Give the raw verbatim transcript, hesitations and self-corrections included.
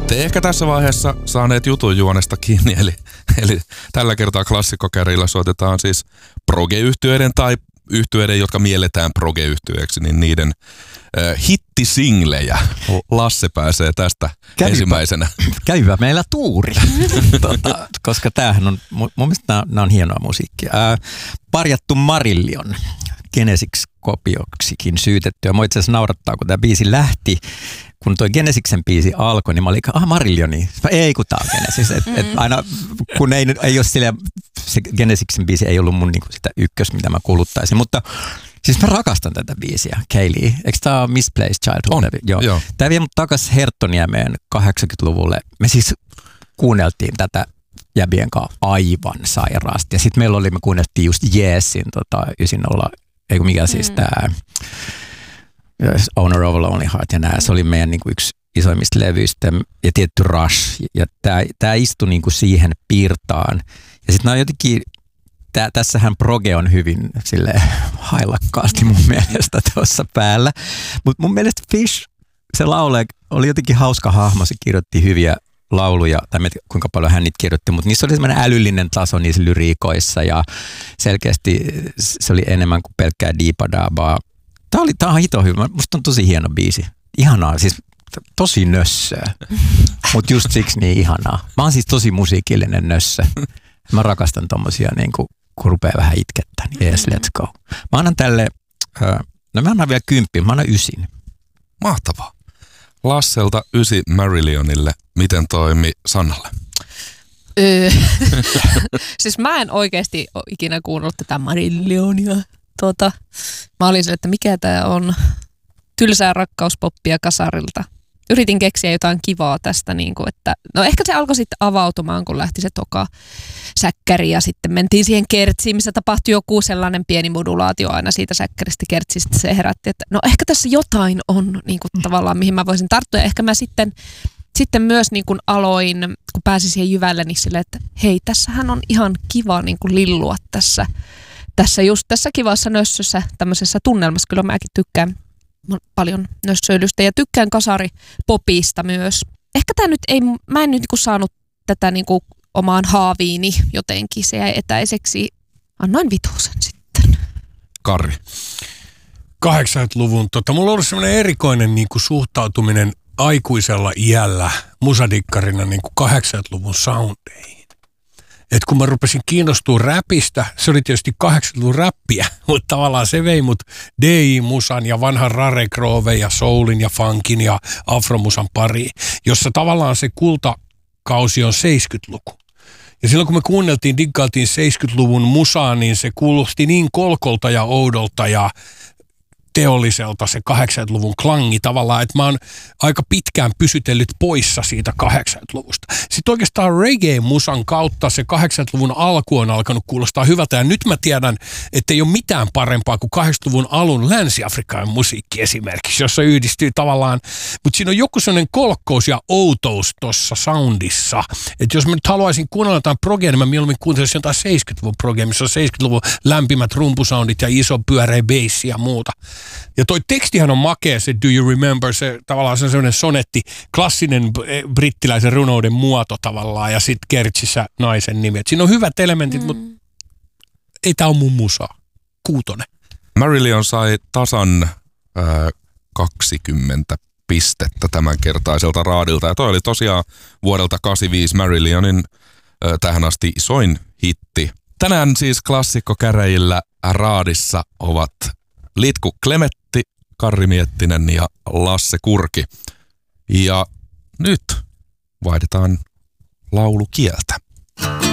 Olette ehkä tässä vaiheessa saaneet jutun juonesta kiinni, eli, eli tällä kertaa Klassikko-kärillä soitetaan siis proge-yhtyeiden tai yhtyeiden, jotka mielletään proge-yhtyeeksi, niin niiden äh, hittisinglejä. Lasse pääsee tästä kävipä, ensimmäisenä. Kävipä meillä tuuri, tota, koska tämähän on, mun mielestä nämä, nämä on hienoa musiikkia. Äh, parjattu Marillion, Genesis-kopioksikin syytetty. Ja mua itse asiassa naurattaa, kun tämä biisi lähti, kun toi Genesiksen biisi alkoi, niin mä olin, ah Marillioni. Ei kun tää on Genesis. Et, et aina, kun ei, ei ole silleen, se Genesiksen biisi ei ollut mun niinku sitä ykkös, mitä mä kuluttaisin. Mutta siis mä rakastan tätä biisiä, Kaylee. Eikö tää ole Misplaced Childhood? On, joo. joo. Tää vie mut takas Herttoniemeen kahdeksankymmentäluvulle. Me siis kuunneltiin tätä jäbien kanssa aivan sairaasti. Ja sit meillä oli, me kuunneltiin just Yesin tota, yhdeksänkymmentä, eikö mikä siis mm. tää Owner of a Lonely Heart ja nää. Se oli meidän niinku yksi isoimmista levyistä ja tietty Rush. Ja tää, tää istui niinku siihen piirtaan. Ja sit nää on jotenkin, tää, tässähän proge on hyvin silleen hailakkaasti mun mielestä tuossa päällä. Mut mun mielestä Fish, se laulaja, oli jotenkin hauska hahmo. Se kirjoitti hyviä lauluja, tai en tiedä kuinka paljon hän niitä kirjoitti, mutta niissä oli semmoinen älyllinen taso niissä lyriikoissa ja selkeästi se oli enemmän kuin pelkkää diipadabaa. Tämä oli, tämä on hito hyvä. Musta on tosi hieno biisi. Ihanaa, siis tosi nössöä, mutta just siksi niin ihanaa. Mä oon siis tosi musiikillinen nössö. Mä rakastan tommosia niin kuin, kun rupeaa vähän itkettää, niin yes, let's go. Mä annan tälle, no mä annan vielä kymppiin, mä annan ysin. Mahtavaa. Lasselta ysi Marillionille. Miten toimi Sannalle? Öö. Siis mä en oikeasti ole ikinä kuunnellut tätä Marillionia. Tuota, mä olin sille, että mikä tää on. Tylsää rakkauspoppia kasarilta. Yritin keksiä jotain kivaa tästä, niin kuin, että no ehkä se alkoi sitten avautumaan, kun lähti se toka säkkäri ja sitten mentiin siihen kertsiin, missä tapahtui joku sellainen pieni modulaatio aina siitä säkkäristä kertsistä. Se herätti, että no ehkä tässä jotain on niin kuin, tavallaan, mihin mä voisin tarttua. Ja ehkä mä sitten, sitten myös niin kuin aloin, kun pääsin siihen jyvälle, niin silleen, että hei, tässähän on ihan kiva niin kuin lillua tässä, tässä just tässä kivassa nössössä, tämmöisessä tunnelmassa. Kyllä mäkin tykkään paljon nössöilystä ja tykkään kasaripopista myös. Ehkä tämä nyt ei, mä en nyt niinku saanut tätä niinku omaan haaviini jotenkin, se jäi etäiseksi. Annoin vitosen sitten. Karri. kahdeksankymmentäluvun, tota, mulla on ollut semmoinen erikoinen niinku suhtautuminen aikuisella iällä musadikkarina niinku kahdeksankymmentäluvun soundeihin. Et kun mä rupesin kiinnostua räpistä, se oli tietysti kahdeksankymmentäluvun räppiä, mutta tavallaan se vei mut D J-musan ja vanhan Rare Grove ja soulin ja funkin ja afromusan pariin, jossa tavallaan se kultakausi on seitsemänkymmentäluku. Ja silloin kun me kuunneltiin, diggailtiin seitsemänkymmentäluvun musaa, niin se kuulosti niin kolkolta ja oudolta ja teolliselta se kahdeksankymmentäluvun klangi tavallaan, että mä oon aika pitkään pysytellyt poissa siitä kahdeksankymmentäluvusta. Sitten oikeastaan reggae-musan kautta se kahdeksankymmentäluvun alku on alkanut kuulostaa hyvältä ja nyt mä tiedän, että ei ole mitään parempaa kuin kahdeksankymmentäluvun alun Länsi-Afrikan musiikki esimerkiksi, jossa yhdistyy tavallaan, mutta siinä on joku sellainen kolkkous ja outous tuossa soundissa, että jos mä nyt haluaisin kuunnella jotain progea, niin mä mieluummin kuuntelisin jotain seitsemänkymmentäluvun progea, missä on seitsemänkymmentäluvun lämpimät rumpusoundit ja iso pyöreä bassi ja muuta. Ja toi tekstihän on makea, se Do You Remember, se tavallaan se on sellainen sonetti, klassinen brittiläisen runouden muoto tavallaan, ja sitten kertsissä naisen nimi. Et siinä on hyvät elementit, mm. mutta ei tää ole mun musaa. Kuutonen. Marillion sai tasan äh, kaksikymmentä pistettä tämänkertaiselta raadilta, ja toi oli tosiaan vuodelta kahdeksankymmentäviisi Marillionin äh, tähän asti isoin hitti. Tänään siis klassikkokäräjillä raadissa ovat Litku Klemetti, Karri Miettinen ja Lasse Kurki. Ja nyt vaihdetaan laulukieltä.